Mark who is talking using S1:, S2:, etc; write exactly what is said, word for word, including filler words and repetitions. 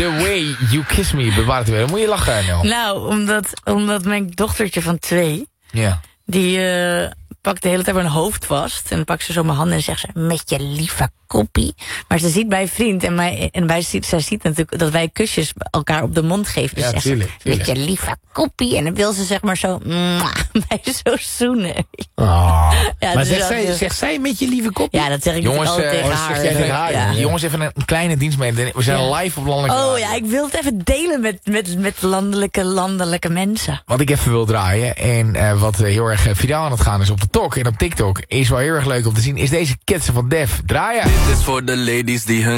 S1: The Way You Kiss Me, bewaar het weer. Dan moet je lachen, Nel.
S2: Nou, omdat, omdat mijn dochtertje van twee...
S1: Ja.
S2: Die uh, pakt de hele tijd mijn hoofd vast. En dan pakt ze zo mijn handen en zegt ze... Met je lieve koppie. Maar ze ziet mijn vriend. En, mij, en wij, zij ziet natuurlijk dat wij kusjes elkaar op de mond geven. Dus
S1: ja,
S2: zegt
S1: tuurlijk,
S2: ze,
S1: tuurlijk.
S2: met je lieve koppie. En dan wil ze zeg maar zo... Mwah, mij zo zoenen.
S1: Oh.
S2: Ja,
S1: Maar
S2: dus
S1: zegt
S2: dat
S1: zij,
S2: is-
S1: zegt zij met je lieve koppie?
S2: Ja, dat zeg ik
S1: Jongens,
S2: altijd
S1: eh,
S2: tegen
S1: oh,
S2: haar.
S1: zeg jij tegen haar,
S2: Ja.
S1: Jongens, even een kleine dienst mee. We zijn
S2: Ja.
S1: live op landelijke
S2: Oh
S1: radio.
S2: ja, ik wil het even delen met, met, met landelijke, landelijke mensen.
S1: Wat ik even wil draaien en uh, wat uh, heel erg uh, viraal aan het gaan is op de Tok en op TikTok is wel heel erg leuk om te zien, is deze ketsen van Def. Draaien!
S3: Dit is voor de ladies die hun